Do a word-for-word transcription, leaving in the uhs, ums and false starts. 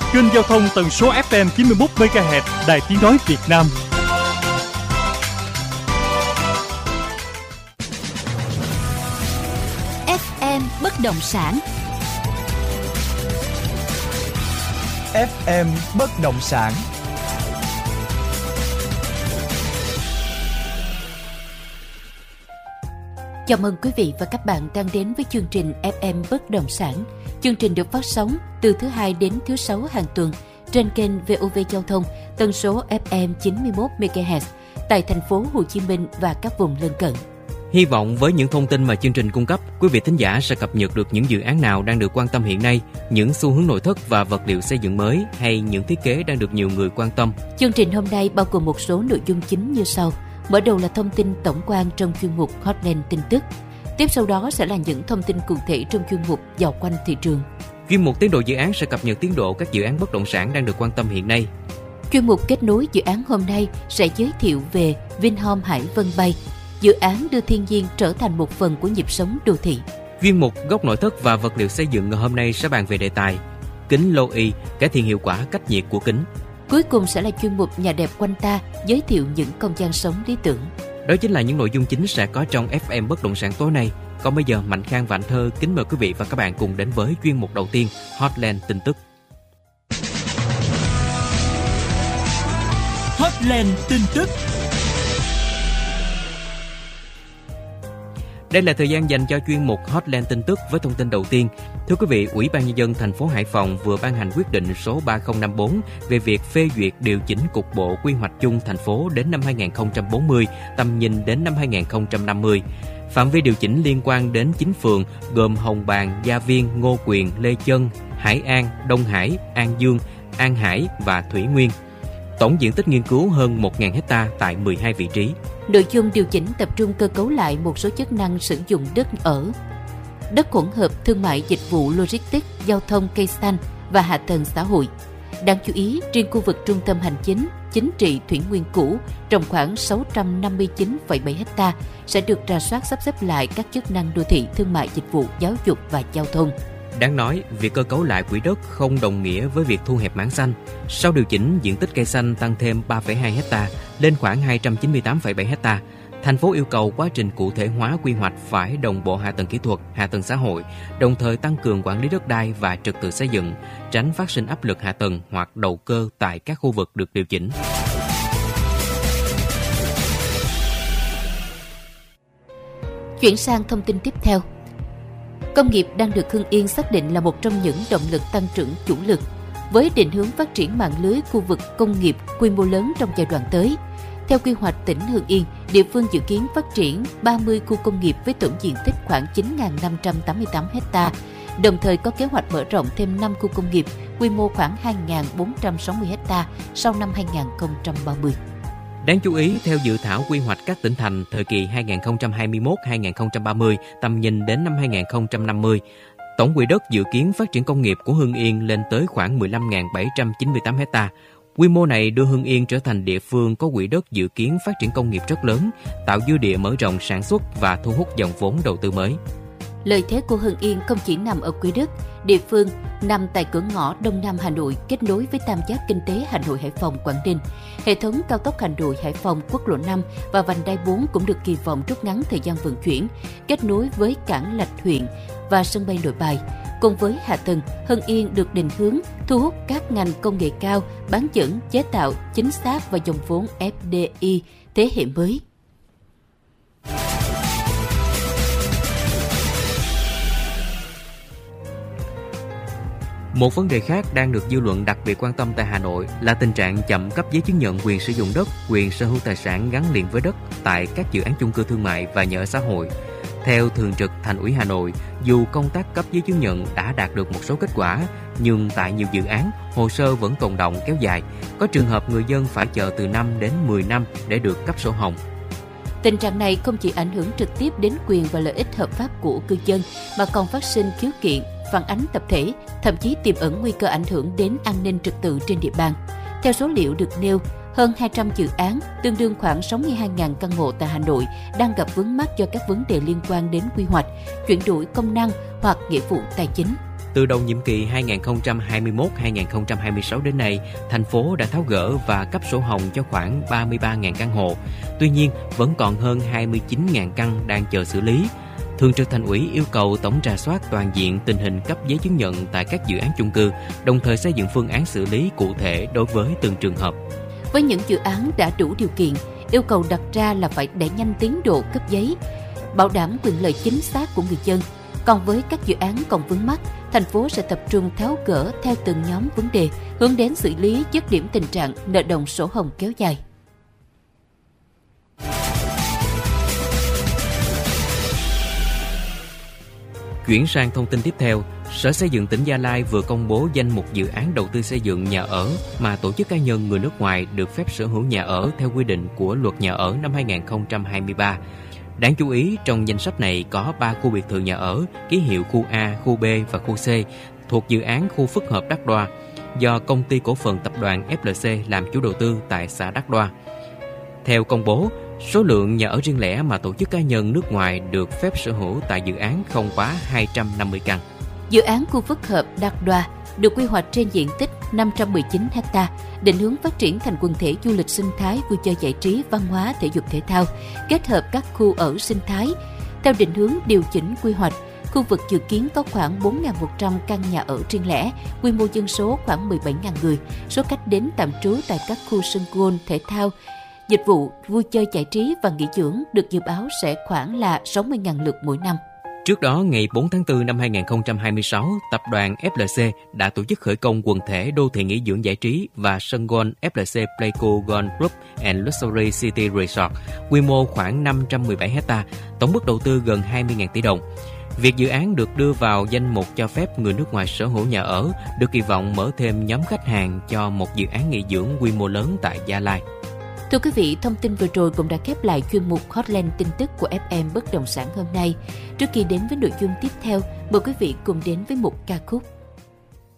Kênh giao thông tần số ép em chín mươi mốt mê ga héc Đài Tiếng nói Việt Nam. ép em bất động sản. ép em bất động sản. Chào mừng quý vị và các bạn đang đến với chương trình ép em bất động sản. Chương trình được phát sóng từ thứ hai đến thứ sáu hàng tuần trên kênh vê o vê Giao thông tần số ép em chín mươi mốt mê ga héc tại thành phố Hồ Chí Minh và các vùng lân cận. Hy vọng với những thông tin mà chương trình cung cấp, quý vị thính giả sẽ cập nhật được những dự án nào đang được quan tâm hiện nay, những xu hướng nội thất và vật liệu xây dựng mới hay những thiết kế đang được nhiều người quan tâm. Chương trình hôm nay bao gồm một số nội dung chính như sau. Mở đầu là thông tin tổng quan trong chuyên mục Hotline tin tức. Tiếp sau đó sẽ là những thông tin cụ thể trong chuyên mục Dạo quanh thị trường. Chuyên mục Tiến độ dự án sẽ cập nhật tiến độ các dự án bất động sản đang được quan tâm hiện nay. Chuyên mục Kết nối dự án hôm nay sẽ giới thiệu về Vinhome Hải Vân Bay, dự án đưa thiên nhiên trở thành một phần của nhịp sống đô thị. Chuyên mục Góc nội thất và vật liệu xây dựng ngày hôm nay sẽ bàn về đề tài kính Low-E, cải thiện hiệu quả cách nhiệt của kính. Cuối cùng sẽ là chuyên mục Nhà đẹp quanh ta, giới thiệu những không gian sống lý tưởng. Đó chính là những nội dung chính sẽ có trong ép em bất động sản tối nay. Còn bây giờ Mạnh Khang và Anh Thơ kính mời quý vị và các bạn cùng đến với chuyên mục đầu tiên, Hotline tin tức. Hotline tin tức. Đây là thời gian dành cho chuyên mục Hotline tin tức với thông tin đầu tiên. Thưa quý vị, Ủy ban Nhân dân thành phố Hải Phòng vừa ban hành quyết định số ba không năm bốn về việc phê duyệt điều chỉnh cục bộ quy hoạch chung thành phố đến năm hai không bốn mươi, tầm nhìn đến năm hai không năm mươi. Phạm vi điều chỉnh liên quan đến chín phường gồm Hồng Bàng, Gia Viên, Ngô Quyền, Lê Chân, Hải An, Đông Hải, An Dương, An Hải và Thủy Nguyên. Tổng diện tích nghiên cứu hơn một nghìn héc ta tại mười hai vị trí. Nội dung điều chỉnh tập trung cơ cấu lại một số chức năng sử dụng đất ở, đất hỗn hợp, thương mại, dịch vụ, logistics, giao thông, cây xanh và hạ tầng xã hội. Đáng chú ý, riêng khu vực trung tâm hành chính, chính trị Thủy Nguyên cũ trồng khoảng sáu trăm năm mươi chín phẩy bảy héc ta sẽ được rà soát sắp xếp lại các chức năng đô thị, thương mại, dịch vụ, giáo dục và giao thông. Đáng nói, việc cơ cấu lại quỹ đất không đồng nghĩa với việc thu hẹp mảng xanh. Sau điều chỉnh, diện tích cây xanh tăng thêm ba phẩy hai héc ta lên khoảng hai trăm chín mươi tám phẩy bảy héc ta. Thành phố yêu cầu quá trình cụ thể hóa quy hoạch phải đồng bộ hạ tầng kỹ thuật, hạ tầng xã hội, đồng thời tăng cường quản lý đất đai và trật tự xây dựng, tránh phát sinh áp lực hạ tầng hoặc đầu cơ tại các khu vực được điều chỉnh. Chuyển sang thông tin tiếp theo. Công nghiệp đang được Hưng Yên xác định là một trong những động lực tăng trưởng chủ lực, với định hướng phát triển mạng lưới khu vực công nghiệp quy mô lớn trong giai đoạn tới. Theo quy hoạch tỉnh Hưng Yên, địa phương dự kiến phát triển ba mươi khu công nghiệp với tổng diện tích khoảng chín nghìn năm trăm tám mươi tám héc ta, đồng thời có kế hoạch mở rộng thêm năm khu công nghiệp quy mô khoảng hai nghìn bốn trăm sáu mươi héc ta sau năm hai không ba mươi. Đáng chú ý, theo dự thảo quy hoạch các tỉnh thành thời kỳ hai nghìn không trăm hai mươi mốt đến hai nghìn không trăm ba mươi, tầm nhìn đến năm hai nghìn không trăm năm mươi, tổng quỹ đất dự kiến phát triển công nghiệp của Hưng Yên lên tới khoảng mười lăm nghìn bảy trăm chín mươi tám héc ta. Quy mô này đưa Hưng Yên trở thành địa phương có quỹ đất dự kiến phát triển công nghiệp rất lớn, tạo dư địa mở rộng sản xuất và thu hút dòng vốn đầu tư mới. Lợi thế của Hưng Yên không chỉ nằm ở quỹ đất, địa phương nằm tại cửa ngõ Đông Nam Hà Nội, kết nối với tam giác kinh tế Hà Nội, Hải Phòng, Quảng Ninh. Hệ thống cao tốc Hà Nội, Hải Phòng, quốc lộ năm và vành đai bốn cũng được kỳ vọng rút ngắn thời gian vận chuyển, kết nối với cảng Lạch Huyện và sân bay Nội Bài. Cùng với hạ tầng, Hưng Yên được định hướng thu hút các ngành công nghệ cao, bán dẫn, chế tạo chính xác và dòng vốn ép đê i thế hệ mới. Một vấn đề khác đang được dư luận đặc biệt quan tâm tại Hà Nội là tình trạng chậm cấp giấy chứng nhận quyền sử dụng đất, quyền sở hữu tài sản gắn liền với đất tại các dự án chung cư thương mại và nhà ở xã hội. Theo Thường trực Thành ủy Hà Nội, dù công tác cấp giấy chứng nhận đã đạt được một số kết quả, nhưng tại nhiều dự án, hồ sơ vẫn tồn đọng kéo dài. Có trường hợp người dân phải chờ từ năm đến mười năm để được cấp sổ hồng. Tình trạng này không chỉ ảnh hưởng trực tiếp đến quyền và lợi ích hợp pháp của cư dân, mà còn phát sinh khiếu kiện, phản ánh tập thể, thậm chí tiềm ẩn nguy cơ ảnh hưởng đến an ninh trật tự trên địa bàn. Theo số liệu được nêu, hơn hai trăm dự án, tương đương khoảng sáu mươi hai nghìn căn hộ tại Hà Nội đang gặp vướng mắc do các vấn đề liên quan đến quy hoạch, chuyển đổi công năng hoặc nghĩa vụ tài chính. Từ đầu nhiệm kỳ hai nghìn không trăm hai mươi mốt đến hai nghìn không trăm hai mươi sáu đến nay, thành phố đã tháo gỡ và cấp sổ hồng cho khoảng ba mươi ba nghìn căn hộ. Tuy nhiên, vẫn còn hơn hai mươi chín nghìn căn đang chờ xử lý. Thường trực Thành ủy yêu cầu tổng rà soát toàn diện tình hình cấp giấy chứng nhận tại các dự án chung cư, đồng thời xây dựng phương án xử lý cụ thể đối với từng trường hợp. Với những dự án đã đủ điều kiện, yêu cầu đặt ra là phải đẩy nhanh tiến độ cấp giấy, bảo đảm quyền lợi chính xác của người dân. Còn với các dự án còn vướng mắc, thành phố sẽ tập trung tháo gỡ theo từng nhóm vấn đề, hướng đến xử lý dứt điểm tình trạng nợ đọng sổ hồng kéo dài. Chuyển sang thông tin tiếp theo, Sở Xây dựng tỉnh Gia Lai vừa công bố danh mục dự án đầu tư xây dựng nhà ở mà tổ chức cá nhân người nước ngoài được phép sở hữu nhà ở theo quy định của Luật Nhà ở năm hai nghìn không trăm hai mươi ba. Đáng chú ý, trong danh sách này có ba khu biệt thự nhà ở, ký hiệu khu A, khu B và khu C, thuộc dự án khu phức hợp Đắc Đoa, do Công ty Cổ phần Tập đoàn ép lờ xê làm chủ đầu tư tại xã Đắc Đoa. Theo công bố, số lượng nhà ở riêng lẻ mà tổ chức cá nhân nước ngoài được phép sở hữu tại dự án không quá hai trăm năm mươi căn. Dự án khu phức hợp Đắc Đoa được quy hoạch trên diện tích năm trăm mười chín héc ta, định hướng phát triển thành quần thể du lịch sinh thái, vui chơi giải trí, văn hóa, thể dục thể thao, kết hợp các khu ở sinh thái. Theo định hướng điều chỉnh quy hoạch, khu vực dự kiến có khoảng bốn nghìn một trăm căn nhà ở riêng lẻ, quy mô dân số khoảng mười bảy nghìn người, số khách đến tạm trú tại các khu sân golf, thể thao, dịch vụ, vui chơi giải trí và nghỉ dưỡng được dự báo sẽ khoảng là sáu mươi nghìn lượt mỗi năm. Trước đó, ngày bốn tháng tư năm hai nghìn không trăm hai mươi sáu, tập đoàn ép lờ xê đã tổ chức khởi công quần thể đô thị nghỉ dưỡng giải trí và sân golf ép lờ xê Playco Golf Group and Luxury City Resort, quy mô khoảng năm trăm mười bảy héc ta, tổng mức đầu tư gần hai mươi nghìn tỷ đồng. Việc dự án được đưa vào danh mục cho phép người nước ngoài sở hữu nhà ở được kỳ vọng mở thêm nhóm khách hàng cho một dự án nghỉ dưỡng quy mô lớn tại Gia Lai. Thưa quý vị, thông tin vừa rồi cũng đã khép lại chuyên mục Hotline tin tức của ép em Bất động sản hôm nay. Trước khi đến với nội dung tiếp theo, mời quý vị cùng đến với một ca khúc.